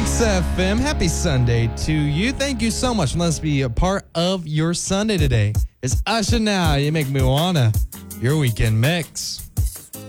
Mix FM. Happy Sunday to you. Thank you so much. Let's be a part of your Sunday today. It's Usher now. You make me wanna. Your weekend mix.